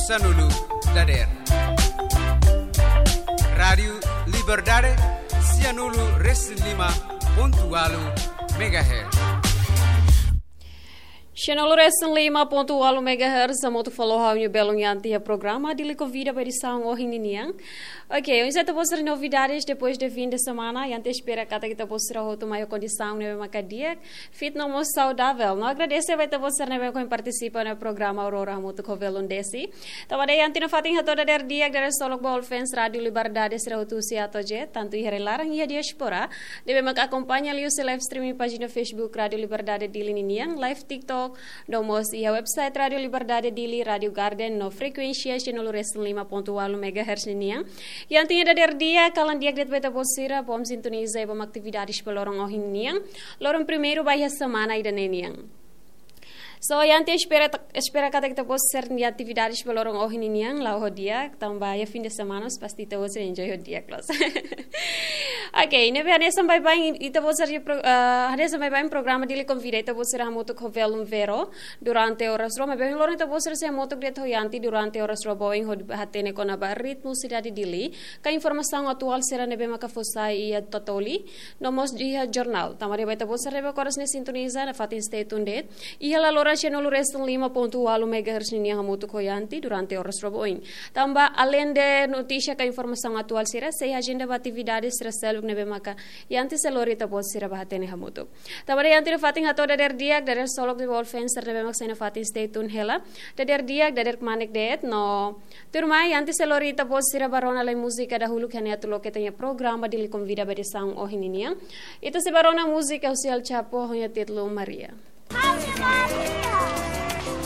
Sanulu Dader. Radio Liberdade Sianulu Reslima.8 MHz. Channel Resten 5.8 MHz, a moto falou ao meu belo nhanti a programa de convida para edição o Rininian. Ok, hoje está postando novidades depois do fim de semana e antes espera que está postando outra maior condição no macadia. Fit não muito saudável. Não agradeço vai estar postando né quem participa no programa Aurora moto covelon desse. Também antes não fatem toda der dia que solo ball fans Radio Liberdade será o tu se atoje tanto ir larang ia diaspora. Deve me acompanhar ali o live streaming página Facebook Radio Liberdade de Lininian, live TikTok Domos e a website Radio Liberdade Dili Radio Garden no frequência channel Resten 5.8 MHz niang. E antes da dia kalan dia que vai posira bom sintonizar bom atividades pelo orang ohin niang. Lorong primeiro vai a semana ida niang. So, yanti espera que kita possa de atividades pelo orang ohin niang lá o dia, também fim de semana, pasti kita possa enjoy o dia class. Okay, neve hane sampai bang ita possa hane sampai bang programa dele convida ita possa a moto covelum vero durante horas Roma, bem lorong ita possa se moto greto yanti durante horas Roboing hatene com a ritmo cidade dele, que a informação atual será neve maka fosai e totoli, no mos dia jornal, tamari vai ita possa rebe coras ne sintoniza na fatin stay tuned, e ela lora channel Resten 5.8 MHz ni yang moto koyanti durante horas Roboing. Tamba além de notícia que a informação atual será se agenda de atividades será selug nebe maka yanti selorita pos será bahatene hamuto. Tamba yanti no fatin hato der dia der solog de wolfens nebe mak sena fatin stay tune hela der dia der manek det no turma yanti selorita pos será barona la música dahulu kene atulo que tenha programa de convida para sang o hininia. Itu se barona música usial chapo honya titlo Maria.